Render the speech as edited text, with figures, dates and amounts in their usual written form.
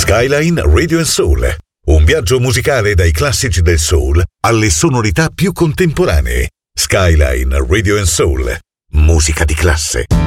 Skyline Radio Soul, un viaggio musicale dai classici del soul alle sonorità più contemporanee. Skyline Radio Soul, musica di classe.